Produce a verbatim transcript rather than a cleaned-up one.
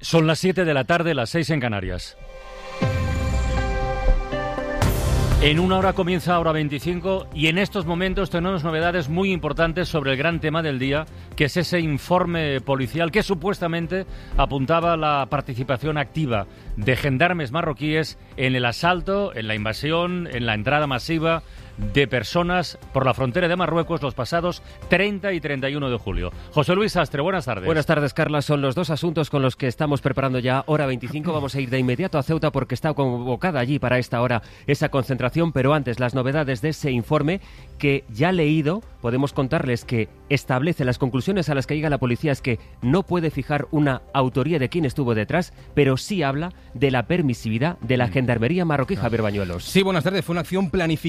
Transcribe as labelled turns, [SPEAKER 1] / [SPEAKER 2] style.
[SPEAKER 1] Son las siete de la tarde, las seis en Canarias. En una hora comienza Hora veinticinco y en estos momentos tenemos novedades muy importantes sobre el gran tema del día, que es ese informe policial que supuestamente apuntaba la participación activa de gendarmes marroquíes en el asalto, en la invasión, en la entrada masiva de personas por la frontera de Marruecos los pasados treinta y treinta y uno de julio. José Luis Sastre, buenas tardes.
[SPEAKER 2] Buenas tardes, Carla. Son los dos asuntos con los que estamos preparando ya Hora veinticinco. Vamos a ir de inmediato a Ceuta porque está convocada allí para esta hora esa concentración, pero antes las novedades de ese informe que ya leído, podemos contarles que establece las conclusiones a las que llega la policía es que no puede fijar una autoría de quién estuvo detrás, pero sí habla de la permisividad de la gendarmería marroquí. Javier Bañuelos.
[SPEAKER 3] Sí, buenas tardes. Fue una acción planificada